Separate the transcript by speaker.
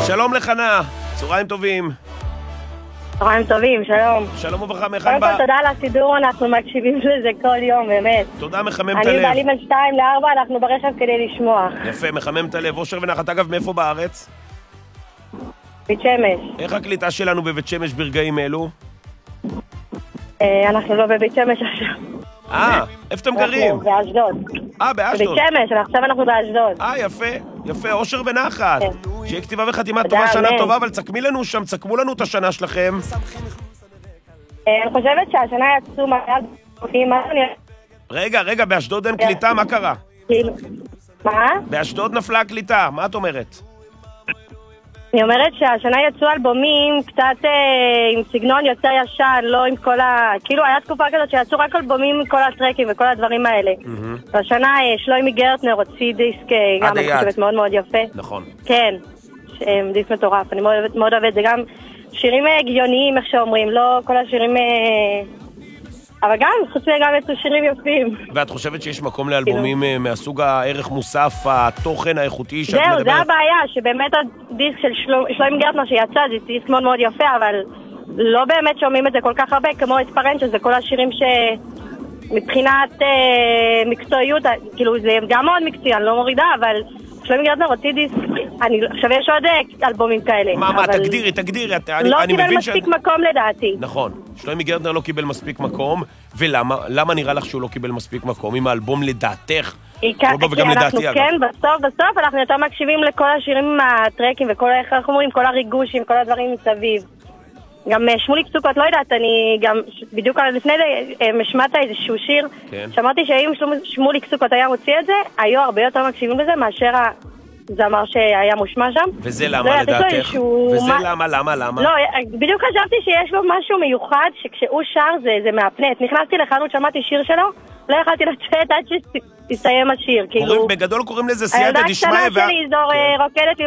Speaker 1: שלום לחנה, צהריים טובים.
Speaker 2: צהריים טובים, שלום.
Speaker 1: שלום וברכה,
Speaker 2: קודם כל תודה על הסידור, אנחנו מקשיבים לזה כל יום, באמת.
Speaker 1: תודה, מחמם את הלב.
Speaker 2: אני בעלי בין 2-4, אנחנו ברכב כדי לשמוע.
Speaker 1: יפה, מחמם את הלב. אושר ונחת, אגב, מאיפה בארץ?
Speaker 2: בית שמש.
Speaker 1: איך הקליטה שלנו בבית שמש ברגעים אלו?
Speaker 2: אנחנו לא בבית שמש עכשיו.
Speaker 1: איפה אתם גרים?
Speaker 2: אנחנו באשדוד.
Speaker 1: באשדוד.
Speaker 2: בית שמש, עכשיו אנחנו באשדוד.
Speaker 1: יפה, יפה, אושר ונחת. שיהיה כתיבה וחתימה טובה, שנה טובה, אבל צקמי לנו שם, צקמו לנו את השנה שלכם.
Speaker 2: אני חושבת שהשנה יצאו
Speaker 1: רגע, באשדוד אין קליטה, מה קרה?
Speaker 2: מה?
Speaker 1: באשדוד נפלה הקליטה, מה את אומרת?
Speaker 2: אני אומרת שהשנה יצאו אלבומים קצת עם סגנון יותר ישן, לא עם כל כאילו היה תקופה כזאת שיצאו רק אלבומים עם כל הטרקים וכל הדברים האלה. והשנה שלוימי גרטנר הוציא דיסק גם אני חושבת מאוד מאוד יפה.
Speaker 1: נכון.
Speaker 2: כן, דיסק מטורף, אני מאוד אוהבת, זה גם שירים הגיוניים איך שאומרים, לא כל השירים... אבל גם, חוץ מגם יצאו שירים יפים.
Speaker 1: ואת חושבת שיש מקום לאלבומים מהסוג הערך מוסף, התוכן האיכותי שאת מדברת?
Speaker 2: זהו, זה הבעיה, שבאמת הדיסק של שלוימי גרטנר שיצא, זה דיסק מאוד מאוד יפה, אבל לא באמת שומעים את זה כל כך הרבה, כמו אספרנט, שזה כל השירים שמבחינת מקצועיות, כאילו זה גם מאוד מקצועי, אני לא מורידה, אבל שלוימי גרטנר הוציא דיסק, עכשיו יש עוד אלבומים כאלה.
Speaker 1: מה, תגדירי,
Speaker 2: לא קיבל מספיק מקום לדעתי.
Speaker 1: נכון, שלוימי גרטנר לא קיבל מספיק מקום, ולמה? למה נראה לך שהוא לא קיבל מספיק מקום? עם האלבום לדעתך?
Speaker 2: כי אנחנו כן, בסוף אנחנו יותר מקשיבים לכל השירים עם הטרקים וכל, איך אנחנו אומרים, כל הריגושים, כל הדברים מסביב. גם שמוליק סוכות, לא יודעת, אני גם בדיוק לפני זה משמעת איזשהו שיר, שמעתי שאם שמוליק סוכות היה מוציא את זה, היו הרבה יותר מקשיבים לזה מאשר הזמר שהיה מושמע שם.
Speaker 1: וזה למה לדעתך? וזה למה?
Speaker 2: לא, בדיוק חשבתי שיש לו משהו מיוחד שכשהוא שר זה מהפנט. נכנסתי לחנות, שמעתי שיר שלו, לא יכלתי לצאת עד שתסיים השיר.
Speaker 1: בגדול קוראים לזה סייעתא דשמיא.
Speaker 2: הילדה הקטנה שלי זו רוקדת